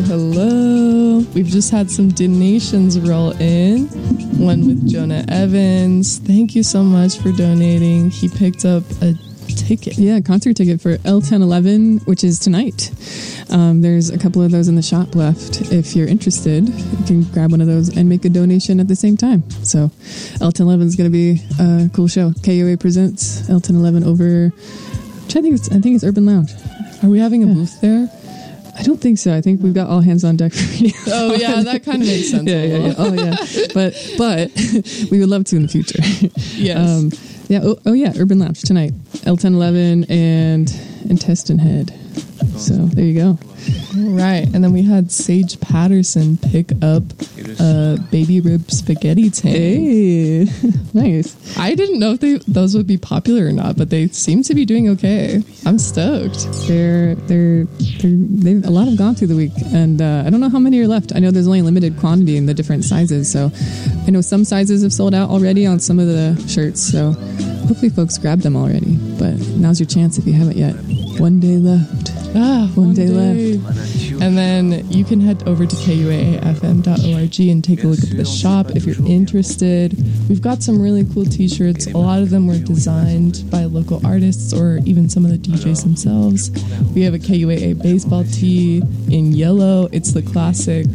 Hello. We've just had some donations roll in. One with Jonah Evans. Thank you so much for donating. He picked up a ticket. Yeah, concert ticket for L1011, which is tonight. There's a couple of those in the shop left. If you're interested, you can grab one of those and make a donation at the same time. So L1011 is going to be a cool show. KUA presents L1011 over, which I think it's Urban Lounge. Are we having a booth there? I don't think so. I think we've got all hands on deck for radio. Oh yeah, that kind of makes sense. Yeah. Oh yeah. But we would love to in the future. Yes. Urban Lounge tonight. L1011 and Intestine Head. So there you go. All right, and then we had Sage Patterson pick up a baby rib spaghetti tank. Hey, nice. I didn't know if those would be popular or not, but they seem to be doing okay. I'm stoked. They've a lot have gone through the week, and I don't know how many are left. I know there's only limited quantity in the different sizes, so I know some sizes have sold out already on some of the shirts. So hopefully, folks grabbed them already. But now's your chance if you haven't yet. One day left. One day left. And then you can head over to kuaafm.org and take a look at the shop if you're interested. We've got some really cool t-shirts. A lot of them were designed by local artists or even some of the DJs themselves. We have a KUAA baseball tee in yellow. It's the classic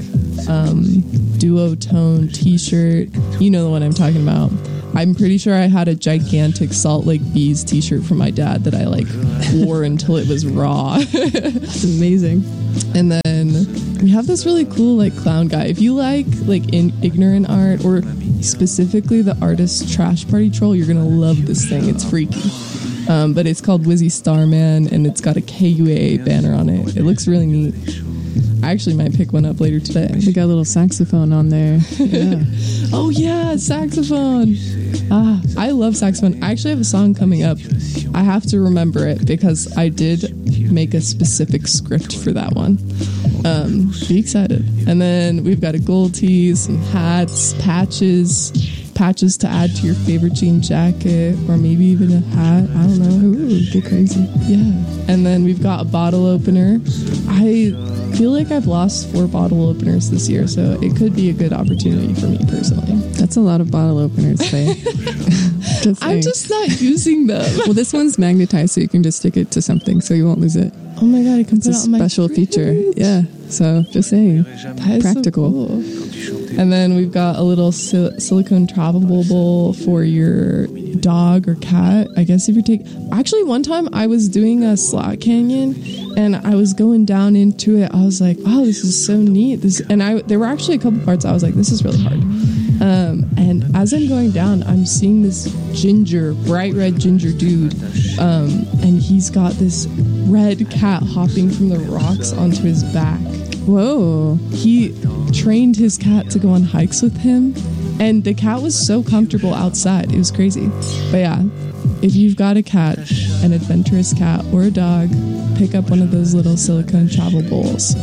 duotone t-shirt. You know the one I'm talking about. I'm pretty sure I had a gigantic Salt Lake Bees t-shirt from my dad that I wore until it was raw. It's amazing. And then we have this really cool clown guy. If you like ignorant art or specifically the artist Trash Party Troll, you're gonna love this thing. It's freaky. But it's called Wizzy Starman and it's got a KUAA banner on it. It looks really neat. I actually might pick one up later today. They got a little saxophone on there. Yeah. Oh yeah, saxophone. I love saxophone. I actually have a song coming up. I have to remember it because I did make a specific script for that one. Be excited. And then we've got a gold tee, some hats, patches to add to your favorite jean jacket, or maybe even a hat. I don't know. Ooh, get crazy. Yeah. And then we've got a bottle opener. I feel like I've lost 4 bottle openers this year, so it could be a good opportunity for me personally. That's a lot of bottle openers, Faye. I'm just not using them. Well, this one's magnetized, so you can just stick it to something, so you won't lose it. Oh my god, I can put it on my special feature. Yeah, so just saying, that is practical. So cool. And then we've got a little silicone travel bowl for your dog or cat. I guess if you're actually, one time I was doing a slot canyon and I was going down into it. I was like, wow, this is so neat. There were actually a couple parts I was like, this is really hard. And as I'm going down, I'm seeing this bright red ginger dude. And he's got this red cat hopping from the rocks onto his back. Whoa. He trained his cat to go on hikes with him, and the cat was so comfortable outside. It was crazy. But yeah, if you've got a cat, an adventurous cat or a dog, pick up one of those little silicone travel bowls.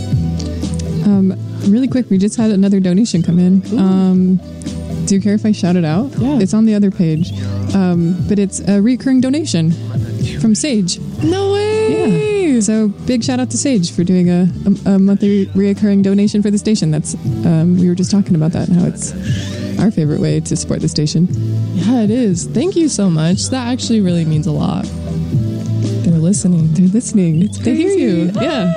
Really quick, we just had another donation come in. Do you care if I shout it out? Yeah. It's on the other page. But it's a recurring donation from Sage. No way! Yeah. So big shout out to Sage for doing a monthly reoccurring donation for the station. That's we were just talking about that and how it's our favorite way to support the station. Yeah, it is. Thank you so much. That actually really means a lot. They're listening. They hear you. Yeah.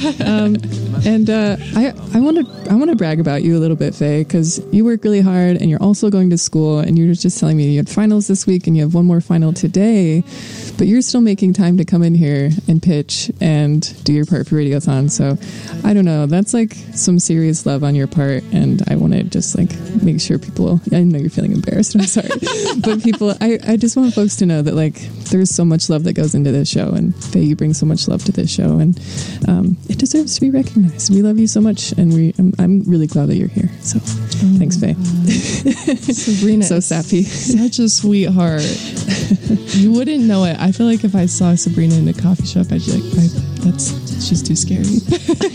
And I want to brag about you a little bit, Faye, because you work really hard and you're also going to school, and you were just telling me you had finals this week and you have one more final today, but you're still making time to come in here and pitch and do your part for Radiothon. So I don't know, that's some serious love on your part, and I want to just make sure people, I know you're feeling embarrassed, I'm sorry, but people, I just want folks to know that there's so much love that goes into this show, and Faye, you bring so much love to this show, and it deserves to be recognized. We love you so much, and I'm really glad that you're here. So thanks, Faye. Sabrina, so sappy, such a sweetheart. You wouldn't know it. I feel like if I saw Sabrina in a coffee shop, I'd be like, she's too scary.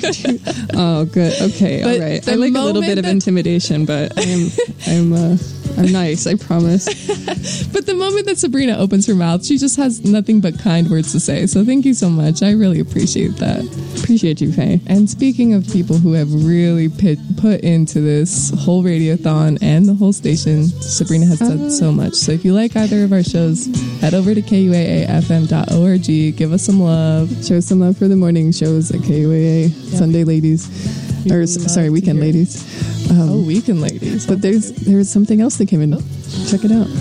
Oh, good. Okay, all right. I a little bit of intimidation, but I'm I'm nice, I promise. But the moment that Sabrina opens her mouth, she just has nothing but kind words to say. So thank you so much. I really appreciate that. Appreciate you, Faye. And speaking of people who have really put into this whole radiothon and the whole station, Sabrina has done so much. So if you like either of our shows, head over to kuaafm.org. Give us some love. Show some love for the morning shows at KUAA. Yep. Sunday ladies. Weekend ladies. Weekend ladies. But there's something else that came in. Check it out.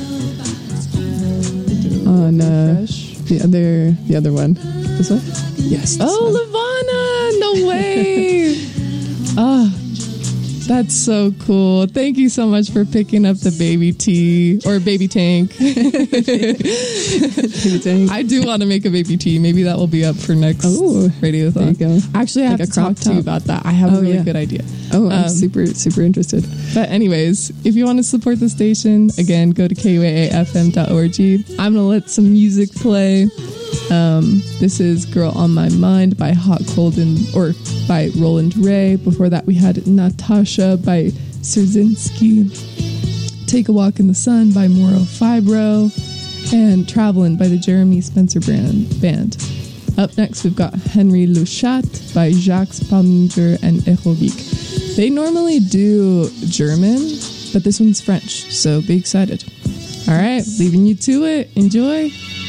On the other one. This one? Yes. Lavana! No way! That's so cool. Thank you so much for picking up the baby tea or baby tank. Baby tank. I do want to make a baby tea. Maybe that will be up for next radiothon. There you go. Actually, I have to talk to you about that. I have a really good idea. I'm super, super interested. But anyways, if you want to support the station, again, go to kuaafm.org. I'm going to let some music play. This is Girl on My Mind by Hot Cold by Roland Ray. Before that, we had Natasha by Szerzynski. Take a Walk in the Sun by Moro Fibro. And Travelin' by the Jeremy Spencer Band. Up next, we've got Henry Luchat by Jacques Palminger and Echovic. They normally do German, but this one's French, so be excited. All right, leaving you to it. Enjoy.